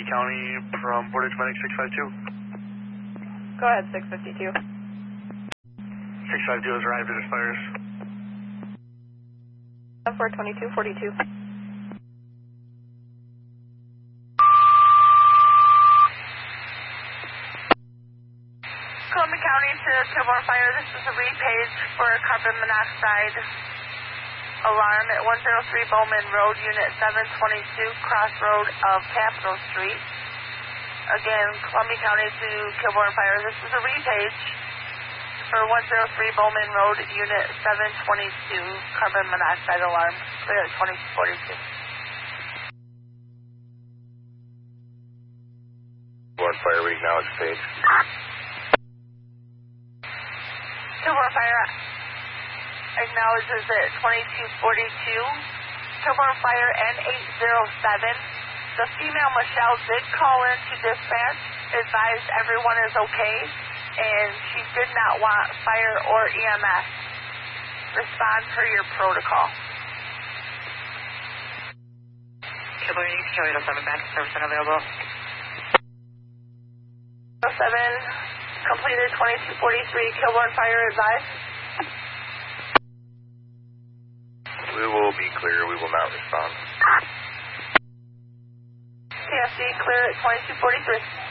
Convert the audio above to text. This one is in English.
County from Portage Medic 652. Go ahead, 652. 652 has arrived at his fires. 42242. Columbia County to Kilbourne Fire. This is a repage for carbon monoxide alarm at 103 Bowman Road, Unit 722, crossroad of Capitol Street. Again, Columbia County to Kilbourne Fire. This is a repage for 103 Bowman Road, Unit 722, carbon monoxide alarm. Clear at 2242. Kilbourne Fire, we acknowledge page. Kilbourne Fire acknowledges at 2242. Kilbourne Fire N807. The female Michelle did call in to dispatch, advised everyone is okay, and she did not want fire or EMS. Respond per your protocol. Kilbourne, you can show 807 back, service unavailable. 07, completed 2243, Kilbourne Fire advised. We will be clear. We will not respond. TFC clear at 2243.